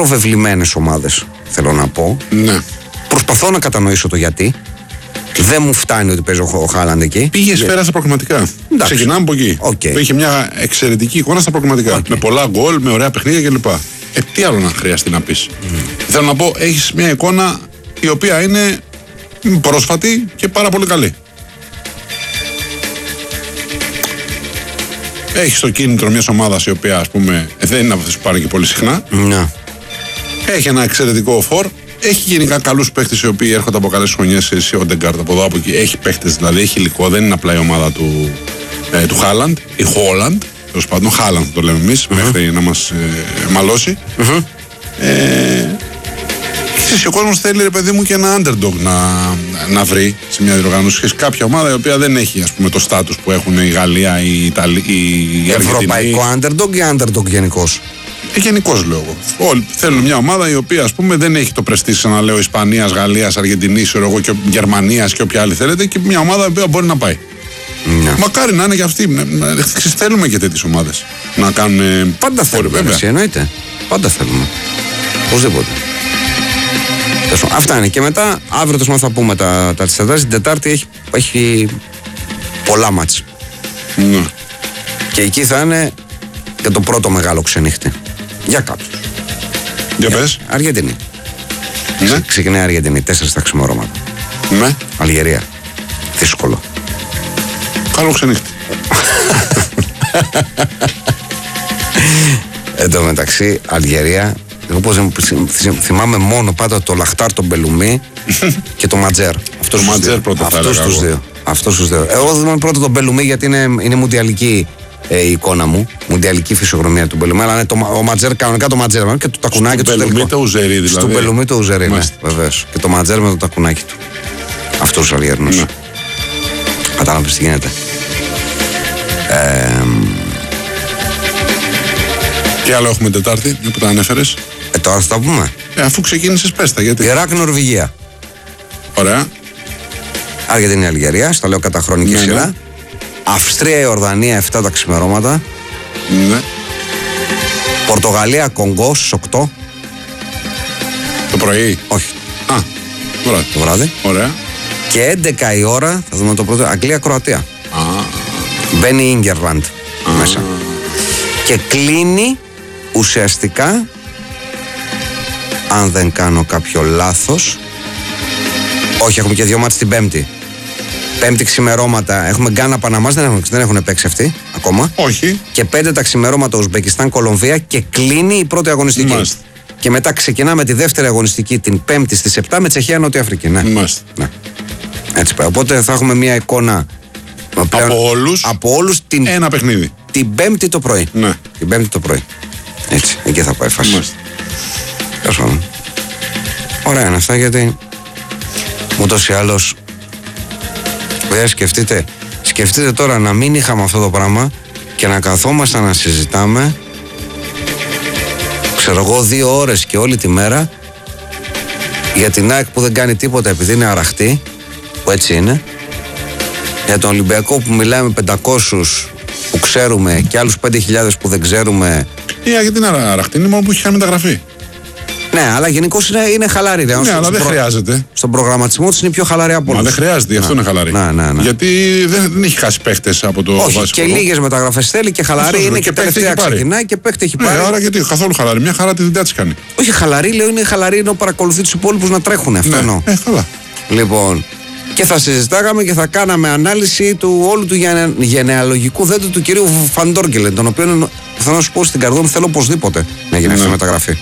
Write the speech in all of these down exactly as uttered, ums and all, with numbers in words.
προβεβλημένες ομάδες, θέλω να πω. Ναι. Προσπαθώ να κατανοήσω το γιατί. Δεν μου φτάνει ότι παίζει ο Χάλαντ εκεί. Πήγε σφαίρα yeah. στα προγραμματικά. Ξεκινάμε από εκεί. Okay. Είχε μια εξαιρετική εικόνα στα προγραμματικά. Okay. Με πολλά γκολ, με ωραία παιχνίδια κλπ. Ε, τι άλλο να χρειαστεί να πεις. Mm. Θέλω να πω, έχεις μια εικόνα η οποία είναι πρόσφατη και πάρα πολύ καλή. Έχεις το κίνητρο μιας ομάδας η οποία, ας πούμε, δεν είναι αυτή που πάρει και πολύ συχνά. Mm. Έχει ένα εξαιρετικό φορ. Έχει γενικά καλούς παίχτες οι οποίοι έρχονται από καλές χρονιές. Εσύ ο Ντεγκάρτ από εδώ από εκεί. Έχει παίχτες δηλαδή, έχει υλικό. Δεν είναι απλά η ομάδα του, ε, του Χάλαντ, η Χόλαντ. Τέλος πάντων, Χάλαντ το λέμε εμείς, mm-hmm. μέχρι να μας ε, μαλώσει. Mm-hmm. Ε, και ο κόσμος θέλει, ρε παιδί μου, και ένα underdog να, να βρει σε μια διοργάνωση. Έχει κάποια ομάδα η οποία δεν έχει, ας πούμε, το στάτους που έχουν η Γαλλία, η Ιταλία, η Αργεντινή. Ευρωπαϊκό underdog ή underdog γενικώς? Ε, γενικώς λέω εγώ. Όλοι θέλουν μια ομάδα η οποία, ας πούμε, δεν έχει το πρεστής, να λέω, Ισπανίας, Γαλλίας, Αργεντινής, Γερμανίας και όποια άλλη θέλετε, και μια ομάδα η οποία μπορεί να πάει. Ναι. Μακάρι να είναι και αυτή. Θέλουμε και τέτοιες ομάδες να κάνουν. Πάντα θέλουμε. Βέβαια. Εσύ, εννοείται. Πάντα θέλουμε. Οπωσδήποτε. Αυτά είναι. Και μετά, αύριο το θα πούμε τα, τα της Τετάρτης. Την Τετάρτη έχει, έχει πολλά μάτς. Ναι. Και εκεί θα είναι και το πρώτο μεγάλο ξενύχτη. Για κάποιους. Για πες. Αργεντινή. Ναι. Ξεκινάει η Αργεντινή, τέσσερα τα ξημερώματα. Ναι. Αλγερία. Δύσκολο. Καλό ξενύχτη. Εν τω μεταξύ, Αλγερία, εγώ πώς θυμάμαι μόνο πάντα το Λαχτάρ, τον Μπελουμί και το Ματζέρ. Το Ματζέρ πρώτα θα έλεγα. Αυτούς τους δύο. Αυτούς τους δύο. Εγώ θυμάμαι πρώτα τον Μπελουμί γιατί είναι, είναι μουντιαλική ε, η εικόνα μου. Μουντιαλική φυσιογνωμία του Μπελουμί. Αλλά είναι το, ο Ματζέρ, κανονικά το Ματζέρ και το τακουνάκι του. Στο Μπελουμί το Ουζερί δηλαδή. Στο Μπελουμί το Ουζερί, ναι, βεβαίως. Και το Ματζέρ με το τακουνάκι του. Αυτούς τους Αλγερινούς. Ναι. Κατάλαβες τι γίνεται. Ε, τι άλλο έχουμε Τετάρτη, που τα ανέφερες? Ε, τώρα θα τα πούμε. Ε, αφού ξεκίνησες, πες τα, γιατί. Ιράκ, Νορβηγία. Ωραία. Αργεντινή, Αλγερία, στα λέω κατά χρονική ναι, σειρά. Ναι. Αυστρία, Ιορδανία, επτά τα ξημερώματα. Ναι. Πορτογαλία, Κονγκό, στις οκτώ. Το πρωί? Όχι. Α, βράδυ. Το βράδυ. Ωραία. Και έντεκα η ώρα, θα δούμε το πρώτο, Αγγλία, Κροατία. Α. Μπαίνει η Ίνγκερλαντ μέσα. Και κλείνει ουσιαστικά, αν δεν κάνω κάποιο λάθος, όχι, έχουμε και δύο μάτς την Πέμπτη. Πέμπτη ξημερώματα έχουμε Γκάνα, Παναμάς, δεν έχουν, δεν έχουν παίξει αυτοί ακόμα. Όχι. Και πέντε τα ξημερώματα Ουσμπεκιστάν, Κολομβία και κλείνει η πρώτη αγωνιστική. Μάλιστα. Και μετά ξεκινάμε τη δεύτερη αγωνιστική την Πέμπτη στις επτά με Τσεχία, Νότια Αφρική. Ναι. Μάλιστα. Ναι. Έτσι πάει. Οπότε θα έχουμε μια εικόνα πλέον, από όλους, από όλους την, ένα παιχνίδι. Την Πέμπτη το πρωί. Ναι. Την Πέμπτη το πρωί. Έτσι, εκεί θα πάει η φάση. Μάλιστα. Ωραία είναι αυτά γιατί ούτως ή άλλως δεν σκεφτείτε, σκεφτείτε τώρα να μην είχαμε αυτό το πράγμα και να καθόμαστε να συζητάμε, ξέρω εγώ, δύο ώρες και όλη τη μέρα για την ΑΕΚ που δεν κάνει τίποτα επειδή είναι αραχτή, που έτσι είναι, για τον Ολυμπιακό που μιλάμε με πεντακόσιους που ξέρουμε και άλλους πέντε χιλιάδες που δεν ξέρουμε. Η ΑΕΚ είναι αραχτή, είναι μόνο που έχει κάνει μεταγραφή. Ναι, αλλά γενικώς είναι, είναι χαλαρή. Ναι, στο, αλλά δεν προ... χρειάζεται. Στον προγραμματισμό της είναι πιο χαλαρή από όλους. Μα δεν χρειάζεται, γι' αυτό είναι χαλαρή. Ναι, ναι, ναι. Γιατί δεν, δεν έχει χάσει παίχτες από το όχι, βασικό. Και λίγες μεταγραφές θέλει και χαλαρή αυτό, είναι και, και τελευταία ξεκινάει και παίχτη έχει πάρει. Ναι, άρα γιατί καθόλου χαλαρή. Μια χαρά τη δουλειά της κάνει. Όχι χαλαρή, λέω είναι χαλαρή ενώ παρακολουθεί τους υπόλοιπους να τρέχουν. Αυτό ναι, εννοώ. Ε, καλά. Λοιπόν, και θα συζητάγαμε και θα κάναμε ανάλυση του όλου του γενε, γενεαλογικού δέντρου του κυρίου Φαντόρκελεν, τον οποίο θα να σου πω στην καρδιά μου θέλω οπωσδήποτε να γίνει αυτή η μεταγραφή.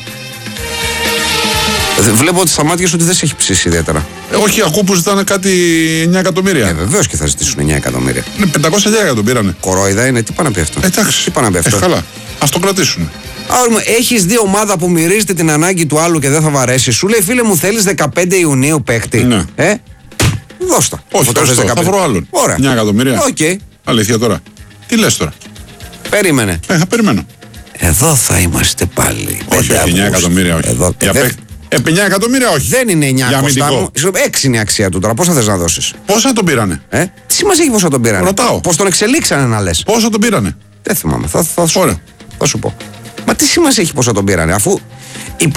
Βλέπω ότι στα μάτια σου ότι δεν σε έχει ψήσει ιδιαίτερα. Ε, όχι, ακούω που ζητάνε κάτι εννιά εκατομμύρια. Ε, βεβαίως και θα ζητήσουν εννιά εκατομμύρια. Ναι, πεντακόσια χιλιάδες τον πήρανε. Κορόιδα είναι, τι πάνε να πει αυτό. Εντάξει. Τι πάνε να πει αυτό. Ε, καλά. Ας το κρατήσουν. Έχεις δει ομάδα που μυρίζεται την ανάγκη του άλλου και δεν θα βαρέσει. Σου λέει φίλε μου θέλεις δεκαπέντε Ιουνίου παίχτη. Ναι. Ε, δώστα. Όχι, το θα βρω άλλον. Ωραία. εννιά εκατομμύρια. Okay. Αλήθεια τώρα. Τι λες τώρα. Περίμενε. Ε, θα περιμένω. Εδώ θα είμαστε πάλι. Όχι, όχι, εννιά εκατομμύρια όχι. Εδώ, για δε... παίχ... ε, εννιά εκατομμύρια όχι. Δεν είναι εννιά εκατομμύρια. έξι είναι η αξία του τώρα. Πόσα θες να δώσεις. Πόσα τον πήρανε. Ε? Τι σημασία έχει πόσα τον πήρανε. Ρωτάω. Πώς τον εξελίξανε να λες. Πόσα τον πήρανε. Δεν θυμάμαι. Θα, θα, σου... Ωραία. θα σου πω. Μα τι σημασία έχει πόσα τον πήρανε. Αφού